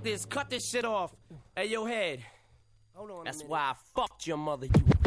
fuck this. Cut this shit off. Hey, yo, head. Hold on. That's why I fucked your mother, you